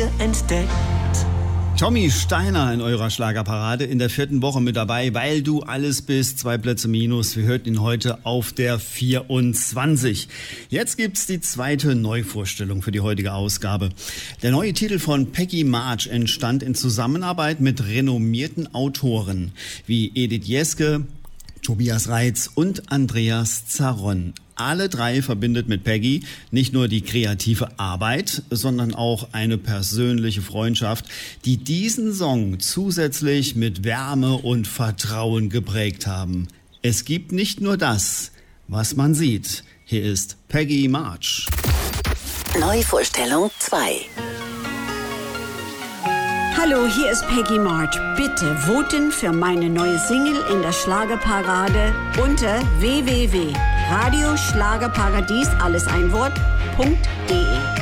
Liebe entdeckt. Tommy Steiner in eurer Schlagerparade in der 4. Woche mit dabei, weil du alles bist, 2 Plätze minus. Wir hörten ihn heute auf der 24. Jetzt gibt's die zweite Neuvorstellung für die heutige Ausgabe. Der neue Titel von Peggy March entstand in Zusammenarbeit mit renommierten Autoren wie Edith Jeske, Tobias Reitz und Andreas Zaron. Alle drei verbindet mit Peggy nicht nur die kreative Arbeit, sondern auch eine persönliche Freundschaft, die diesen Song zusätzlich mit Wärme und Vertrauen geprägt haben. Es gibt nicht nur das, was man sieht. Hier ist Peggy March. Neuvorstellung 2. Hallo, hier ist Peggy March. Bitte voten für meine neue Single in der Schlagerparade unter www.radioschlagerparadies, alles ein Wort.de.